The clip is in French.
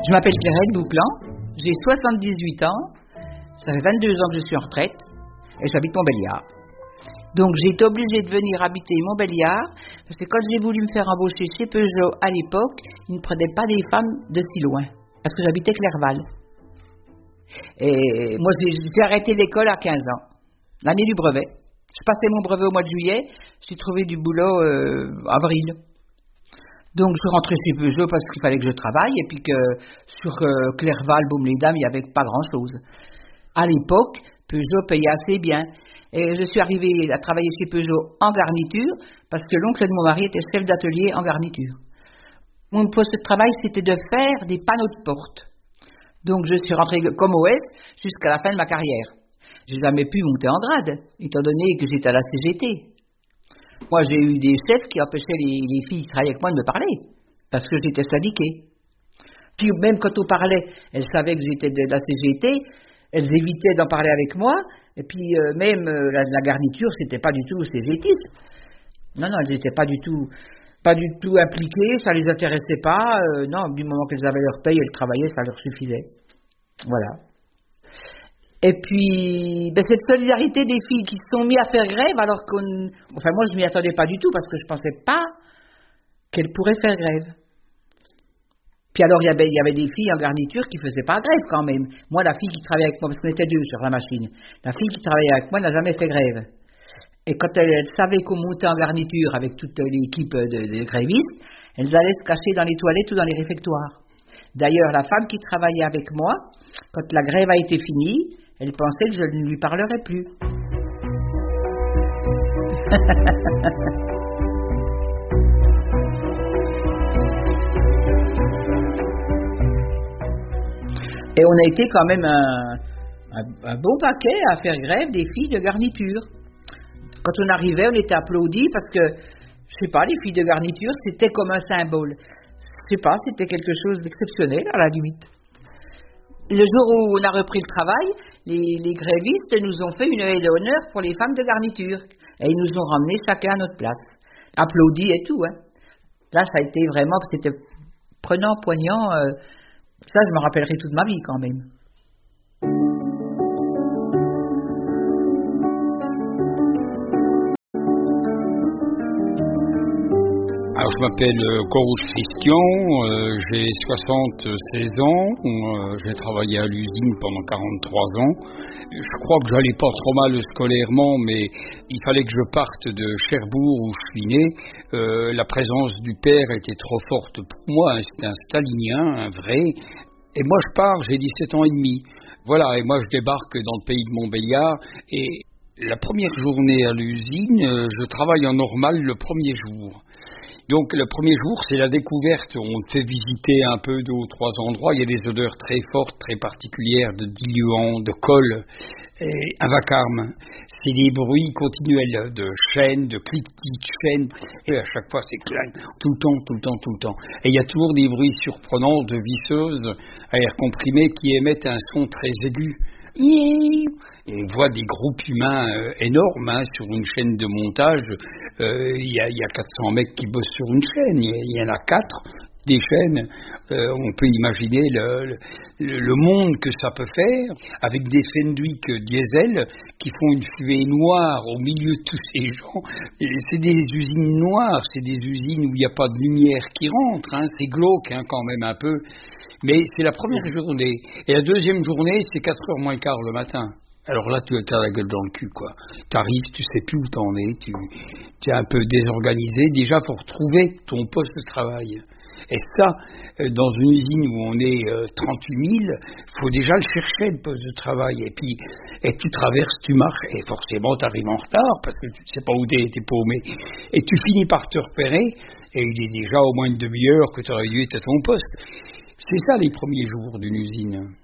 Je m'appelle Clairette Bouclan, j'ai 78 ans, ça fait 22 ans que je suis en retraite et j'habite Montbéliard. Donc j'ai été obligée de venir habiter Montbéliard parce que quand j'ai voulu me faire embaucher chez Peugeot à l'époque, ils ne prenaient pas des femmes de si loin parce que j'habitais Clerval. Et moi j'ai arrêté l'école à 15 ans, l'année du brevet. Je passais mon brevet au mois de juillet, j'ai trouvé du boulot avril. Donc je suis rentrée chez Peugeot parce qu'il fallait que je travaille et puis que sur Clerval, Baume-les-Dames, il n'y avait pas grand-chose. À l'époque, Peugeot payait assez bien. Et je suis arrivée à travailler chez Peugeot en garniture parce que l'oncle de mon mari était chef d'atelier en garniture. Mon poste de travail, c'était de faire des panneaux de porte. Donc je suis rentrée comme OS jusqu'à la fin de ma carrière. J'ai jamais pu monter en grade, étant donné que j'étais à la CGT. Moi, j'ai eu des chefs qui empêchaient les filles qui travaillaient avec moi de me parler, parce que j'étais syndiquée. Puis même quand on parlait, elles savaient que j'étais de la CGT, elles évitaient d'en parler avec moi, et puis même la garniture, c'était pas du tout CGTisme. Non, elles n'étaient pas du tout impliquées, ça les intéressait pas. Non, du moment qu'elles avaient leur paye, elles travaillaient, ça leur suffisait. Voilà. Et puis, cette solidarité des filles qui se sont mises à faire grève, alors moi je m'y attendais pas du tout parce que je pensais pas qu'elles pourraient faire grève. Puis alors il y avait des filles en garniture qui faisaient pas grève quand même. Moi, la fille qui travaillait avec moi, parce qu'on était deux sur la machine, la fille qui travaillait avec moi n'a jamais fait grève. Et quand elle savait qu'on montait en garniture avec toute l'équipe de grévistes, elles allaient se cacher dans les toilettes ou dans les réfectoires. D'ailleurs, la femme qui travaillait avec moi, quand la grève a été finie, elle pensait que je ne lui parlerais plus. Et on a été quand même un bon paquet à faire grève des filles de garniture. Quand on arrivait, on était applaudis parce que, je sais pas, les filles de garniture, c'était comme un symbole. Je sais pas, c'était quelque chose d'exceptionnel à la limite. Le jour où on a repris le travail, les grévistes nous ont fait une haie d'honneur pour les femmes de garniture. Et ils nous ont ramenés chacun à notre place. Applaudis et tout, hein. Là, ça a été vraiment, c'était prenant, poignant. Ça, je me rappellerai toute ma vie quand même. Alors, je m'appelle Corouche Christian, j'ai 76 ans, j'ai travaillé à l'usine pendant 43 ans. Je crois que j'allais pas trop mal scolairement, mais il fallait que je parte de Cherbourg où je suis né. La présence du père était trop forte pour moi, hein, c'était un stalinien, un vrai. Et moi je pars, j'ai 17 ans et demi. Voilà, et moi je débarque dans le pays de Montbéliard et la première journée à l'usine, je travaille en normal le premier jour. Donc le premier jour, c'est la découverte. On te fait visiter un peu 2 ou 3 endroits. Il y a des odeurs très fortes, très particulières de diluant, de colle, et un vacarme. C'est des bruits continuels de chaînes, de cliquetis de chaînes. Et à chaque fois, c'est clair, tout le temps. Et il y a toujours des bruits surprenants de visseuses à air comprimé qui émettent un son très aigu. Et on voit des groupes humains énormes hein, sur une chaîne de montage. Il y a 400 mecs qui bossent sur une chaîne. Il y en a 4 des chaînes. On peut imaginer le monde que ça peut faire avec des Fenwick diesel qui font une fumée noire au milieu de tous ces gens. Et c'est des usines noires, c'est des usines où il n'y a pas de lumière qui rentre. Hein, c'est glauque hein, quand même un peu. Mais c'est la première journée. Et la deuxième journée, c'est 4h moins quart le matin. Alors là, tu as la gueule dans le cul, quoi. T'arrives, tu sais plus où t'en es, tu es un peu désorganisé. Déjà, faut retrouver ton poste de travail. Et ça, dans une usine où on est 38 000, faut déjà le chercher, le poste de travail. Et tu traverses, tu marches, et forcément, t'arrives en retard, parce que tu sais pas où t'es paumé. Et tu finis par te repérer, et il est déjà au moins une demi-heure que tu aurais dû être à ton poste. C'est ça, les premiers jours d'une usine.